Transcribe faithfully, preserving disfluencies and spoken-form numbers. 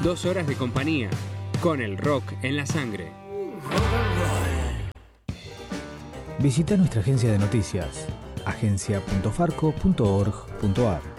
Dos horas de compañía, con el rock en la sangre. Visita nuestra agencia de noticias, agencia punto farco punto org punto ar.